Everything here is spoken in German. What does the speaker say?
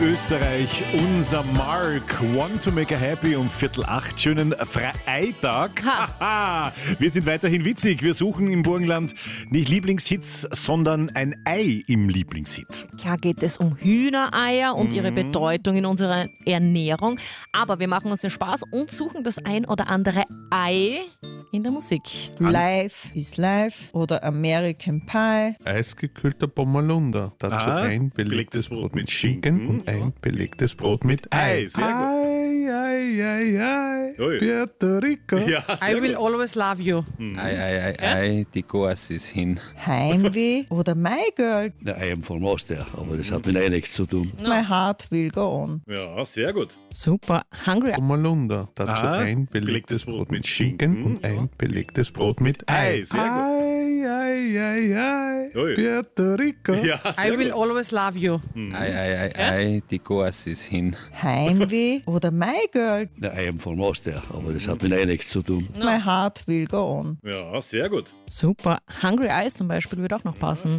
Österreich, unser Mark, Want to make her happy um 7:45. Schönen Freitag. Haha. Wir sind weiterhin witzig. Wir suchen im Burgenland nicht Lieblingshits, sondern ein Ei im Lieblingshit. Klar geht es um Hühnereier und ihre Bedeutung in unserer Ernährung. Aber wir machen uns den Spaß und suchen das ein oder andere Ei in der Musik. Life is Life oder American Pie. Eisgekühlter Bommerlunder. Dazu ein belegtes Brot mit Schinken und ein belegtes Brot mit Ei. Sehr gut. Ei. Ui. Puerto Rico. Ja, sehr I will gut. always love you. Ei, die Gas ist hin. Heimweh oder My Girl. I am from Austria, aber das hat mit nichts zu tun. My heart will go on. Ja, sehr gut. Super. Hungry. Bommerlunder. Dazu ein belegtes Brot mit Schinken und ein belegtes Brot mit Ei. Sehr gut. Ei. Ui. Puerto Rico. Ja, sehr I will gut. always love you. Ei, die Gas ist hin. Heimweh oder My Girl. I am from Austria, aber das hat mit nichts zu tun. My heart will go on. Ja, sehr gut. Super. Hungry Eyes zum Beispiel würde auch noch passen.